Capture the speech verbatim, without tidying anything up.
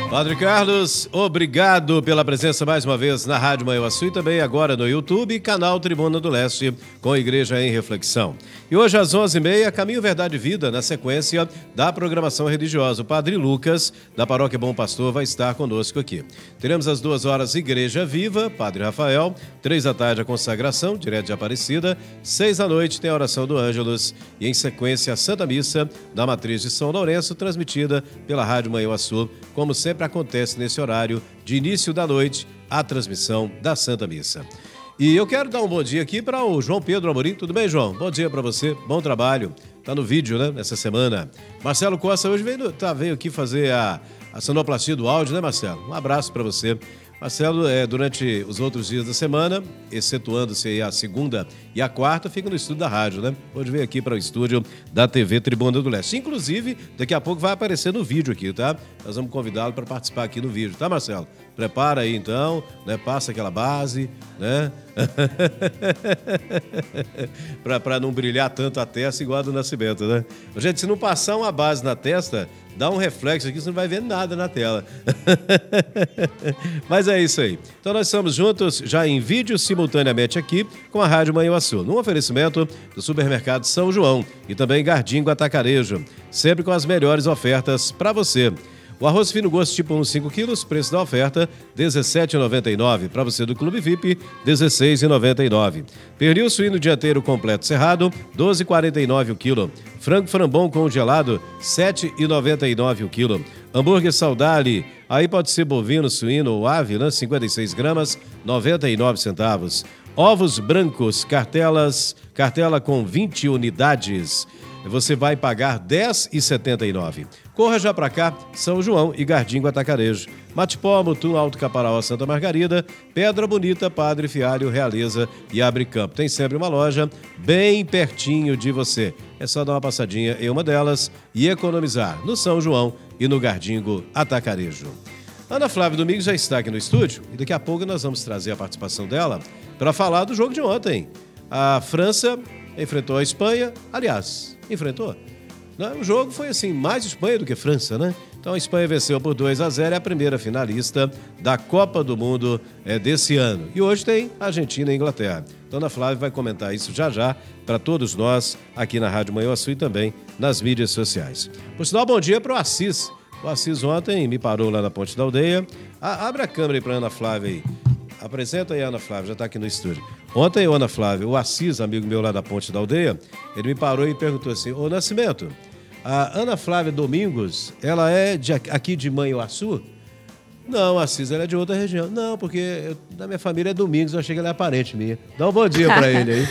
Padre Carlos, obrigado pela presença mais uma vez na Rádio Manhuaçu e também agora no YouTube, canal Tribuna do Leste, com Igreja em Reflexão. E hoje às onze e meia, Caminho, Verdade e Vida, na sequência da programação religiosa. O Padre Lucas, da Paróquia Bom Pastor, vai estar conosco aqui. Teremos às duas horas Igreja Viva, Padre Rafael, três da tarde a consagração, direto de Aparecida, seis da noite tem a oração do Ângelus e em sequência a Santa Missa da Matriz de São Lourenço, transmitida pela Rádio Manhuaçu, como sempre acontece nesse horário de início da noite, a transmissão da Santa Missa. E eu quero dar um bom dia aqui para o João Pedro Amorim. Tudo bem, João? Bom dia para você, bom trabalho. Tá no vídeo, né, nessa semana. Marcelo Costa hoje veio, tá, veio aqui fazer a, a sonoplastia do áudio, né, Marcelo? Um abraço para você. Marcelo, é, durante os outros dias da semana, excetuando-se a segunda e a quarta, fica no estúdio da rádio, né? Hoje veio aqui para o estúdio da T V Tribuna do Leste. Inclusive, daqui a pouco vai aparecer no vídeo aqui, tá? Nós vamos convidá-lo para participar aqui no vídeo, tá, Marcelo? Prepara aí, então, né? Passa aquela base, né? para não brilhar tanto a testa igual a do Nascimento, né? Gente, se não passar uma base na testa, dá um reflexo aqui, você não vai ver nada na tela. Mas é isso aí. Então nós estamos juntos já em vídeo simultaneamente aqui com a Rádio Manhuaçu, num oferecimento do Supermercado São João e também Gardingo Atacarejo, sempre com as melhores ofertas para você. O arroz fino gosto tipo um, cinco quilos, preço da oferta dezessete reais e noventa e nove centavos. Para você do Clube V I P, dezesseis reais e noventa e nove centavos. Pernil suíno dianteiro completo cerrado, doze reais e quarenta e nove centavos o quilo. Frango frambom congelado, sete reais e noventa e nove centavos o quilo. Hambúrguer Saudale, aí pode ser bovino, suíno ou ave, né? cinquenta e seis gramas, noventa e nove centavos. Ovos brancos, cartelas, cartela com vinte unidades. Você vai pagar dez reais e setenta e nove centavos. Corra já para cá, São João e Gardingo Atacarejo. Matipó, Mutum, Alto Caparaó, Santa Margarida, Pedra Bonita, Padre Fialho, Realeza e Abre Campo. Tem sempre uma loja bem pertinho de você. É só dar uma passadinha em uma delas e economizar no São João e no Gardingo Atacarejo. Ana Flávia Domingos já está aqui no estúdio e daqui a pouco nós vamos trazer a participação dela para falar do jogo de ontem. A França enfrentou a Espanha, aliás, enfrentou. O jogo foi assim, mais Espanha do que França, né? Então a Espanha venceu por dois a zero, é a primeira finalista da Copa do Mundo é, desse ano. E hoje tem Argentina e Inglaterra. Então Ana Flávia vai comentar isso já já para todos nós aqui na Rádio Manhuaçu e também nas mídias sociais. Por sinal, bom dia para o Assis. O Assis ontem me parou lá na Ponte da Aldeia. A, abre a câmera aí para Ana Flávia aí. Apresenta aí a Ana Flávia, já está aqui no estúdio. Ontem, Ana Flávia, o Assis, amigo meu lá da Ponte da Aldeia, ele me parou e perguntou assim: ô Nascimento, a Ana Flávia Domingos, ela é de, aqui de Manhuaçu? Não, Assis, ela é de outra região. Não, porque eu, da minha família é Domingos, eu achei que ela é parente minha. Dá um bom dia para ele aí.